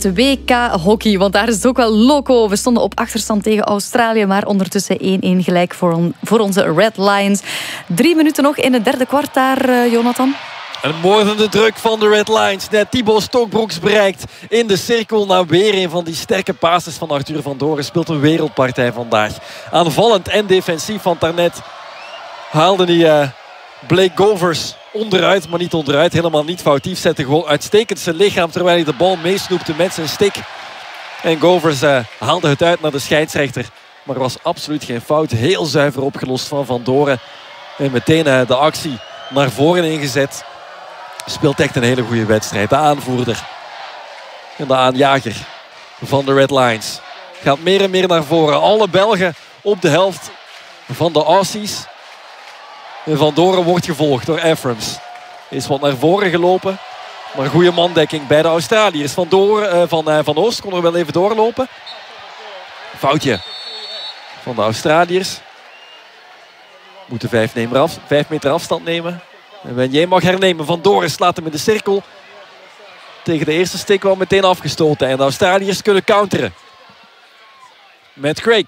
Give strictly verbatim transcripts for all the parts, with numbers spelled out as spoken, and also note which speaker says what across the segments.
Speaker 1: het W K hockey. Want daar is het ook wel loco. We stonden op achterstand tegen Australië, maar ondertussen één-één gelijk voor, on, voor onze Red Lions. Drie minuten nog in het derde kwart daar, uh, Jonathan.
Speaker 2: Een moordende druk van de Red Lions. Net Thibaut Stokbroeks bereikt in de cirkel. Na weer een van die sterke passes van Arthur van Doren. Speelt een wereldpartij vandaag. Aanvallend en defensief, want daarnet haalde die uh, Blake Govers onderuit, maar niet onderuit. Helemaal niet foutief. Zette gewoon uitstekend zijn lichaam terwijl hij de bal meesnoepte met zijn stick. En Govers uh, haalde het uit naar de scheidsrechter. Maar er was absoluut geen fout. Heel zuiver opgelost van Van Doren. En meteen uh, de actie naar voren ingezet. Speelt echt een hele goede wedstrijd. De aanvoerder en de aanjager van de Red Lions gaat meer en meer naar voren. Alle Belgen op de helft van de Aussies. En Van Doren wordt gevolgd door Eframs. Is wat naar voren gelopen. Maar goede mandekking bij de Australiërs. Van, Doren, uh, van, uh, van Oost kon er wel even doorlopen. Foutje van de Australiërs. Moeten vijf, nemen af, vijf meter afstand nemen. En Wenier mag hernemen. Van Doren slaat hem in de cirkel. Tegen de eerste stick wel meteen afgestoten. En de Australiërs kunnen counteren. Met Craig.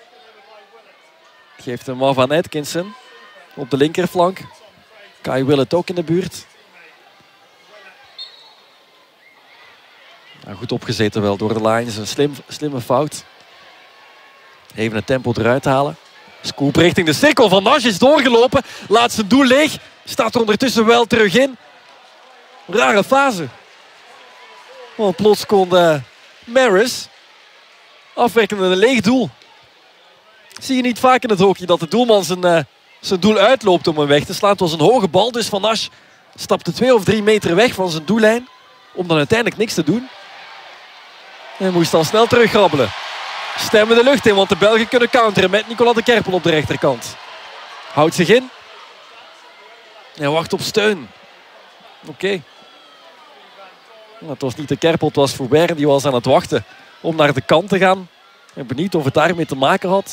Speaker 2: Geeft hem af aan Atkinson. Op de linkerflank. Kai Willett ook in de buurt. Nou, goed opgezeten wel door de Lions. Een slim, slimme fout. Even het tempo eruit halen. Scoop richting de cirkel. Van Nash is doorgelopen. Laat zijn doel leeg. Staat er ondertussen wel terug in. Rare fase. Want plots kon uh, Maris afwerken in een leeg doel. Zie je niet vaak in het hockey dat de doelman zijn, uh, zijn doel uitloopt om hem weg te slaan. Het was een hoge bal, dus Van Nash stapte twee of drie meter weg van zijn doellijn. Om dan uiteindelijk niks te doen. En moest dan snel teruggrabbelen. Stemmen de lucht in, want de Belgen kunnen counteren met Nicolas de Kerpel op de rechterkant. Houdt zich in. En wacht op steun. Oké. Okay. Het was niet de Kerpel, het was Foubert. Die was aan het wachten om naar de kant te gaan. Ik ben benieuwd of het daarmee te maken had.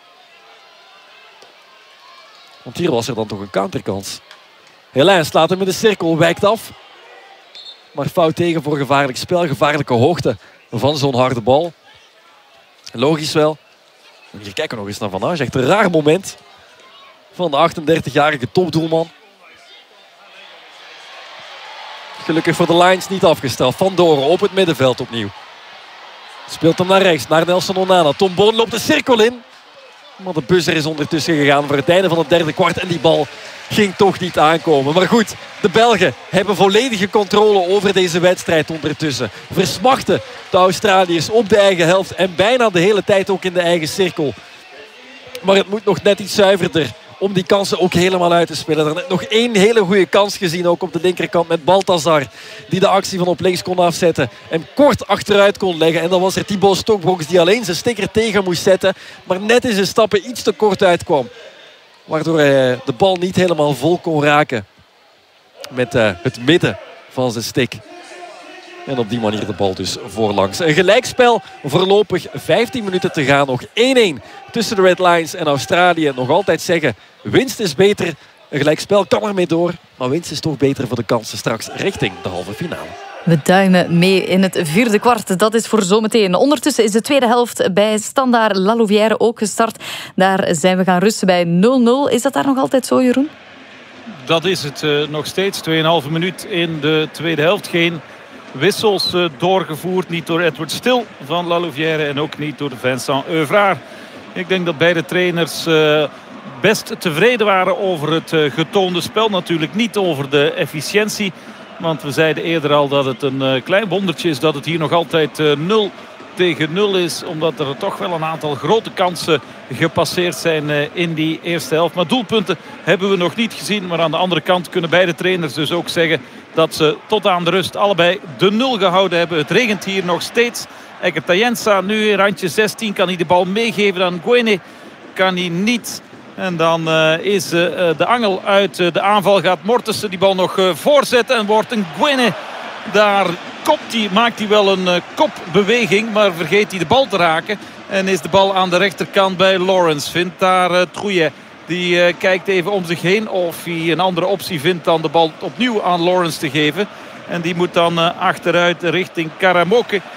Speaker 2: Want hier was er dan toch een counterkans. Helijn slaat hem in de cirkel, wijkt af. Maar fout tegen voor gevaarlijk spel. Gevaarlijke hoogte van zo'n harde bal. Logisch wel. En hier kijken we nog eens naar Van Asch. Echt een raar moment van de achtendertigjarige topdoelman. Gelukkig voor de Lions niet afgestraft. Van Doren op het middenveld opnieuw. Speelt hem naar rechts, naar Nelson Onana. Tom Boon loopt de cirkel in. Maar de buzzer is ondertussen gegaan voor het einde van het derde kwart. En die bal ging toch niet aankomen. Maar goed, de Belgen hebben volledige controle over deze wedstrijd ondertussen. Versmachten de Australiërs op de eigen helft. En bijna de hele tijd ook in de eigen cirkel. Maar het moet nog net iets zuiverder om die kansen ook helemaal uit te spelen. Er net nog één hele goede kans gezien, ook op de linkerkant met Balthazar. Die de actie van op links kon afzetten. En kort achteruit kon leggen. En dan was er Thibaut Stokbroeks die alleen zijn sticker tegen moest zetten. Maar net in zijn stappen iets te kort uitkwam. Waardoor hij de bal niet helemaal vol kon raken. Met uh, het midden van zijn stick. En op die manier de bal dus voorlangs. Een gelijkspel, voorlopig vijftien minuten te gaan. Nog één-één tussen de Red Lions en Australië. Nog altijd zeggen, winst is beter. Een gelijkspel kan ermee door. Maar winst is toch beter voor de kansen straks richting de halve finale.
Speaker 1: We duimen mee in het vierde kwart. Dat is voor zometeen. Ondertussen is de tweede helft bij Standaard La Louvière ook gestart. Daar zijn we gaan rusten bij nul nul. Is dat daar nog altijd zo, Jeroen?
Speaker 3: Dat is het uh, nog steeds. tweeënhalve minuut in de tweede helft. Geen wissels uh, doorgevoerd. Niet door Edward Still van La Louvière en ook niet door Vincent Euvraar. Ik denk dat beide trainers uh, best tevreden waren over het uh, getoonde spel. Natuurlijk niet over de efficiëntie. Want we zeiden eerder al dat het een uh, klein wondertje is dat het hier nog altijd uh, nul tegen nul is. Omdat er toch wel een aantal grote kansen gepasseerd zijn uh, in die eerste helft. Maar doelpunten hebben we nog niet gezien. Maar aan de andere kant kunnen beide trainers dus ook zeggen dat ze tot aan de rust allebei de nul gehouden hebben. Het regent hier nog steeds. Eker Tayensa nu in randje zestien. Kan hij de bal meegeven aan Gwene? Kan hij niet. En dan uh, is uh, de angel uit uh, de aanval. Gaat Mortensen die bal nog uh, voorzetten. En wordt een Gwene. Daar kopt hij, maakt hij wel een uh, kopbeweging. Maar vergeet hij de bal te raken. En is de bal aan de rechterkant bij Lawrence. Vindt daar uh, Trouillet. Die uh, kijkt even om zich heen of hij een andere optie vindt dan de bal opnieuw aan Lawrence te geven. En die moet dan uh, achteruit richting Karamoke.